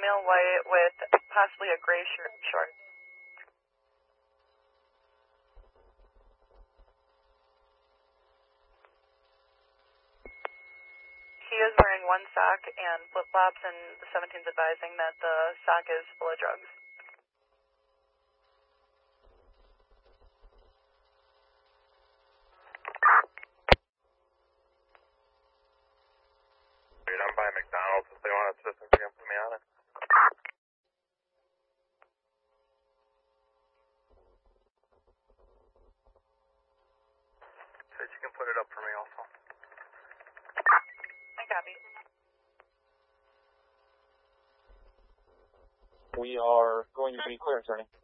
female, white, with possibly a gray short. He is wearing one sock and flip-flops, and the 17's advising that the sock is full of drugs. I'm by McDonald's. If they want assistance, you can put me on it. Said you can put it up for me also. I copy. We are going to be clear, attorney.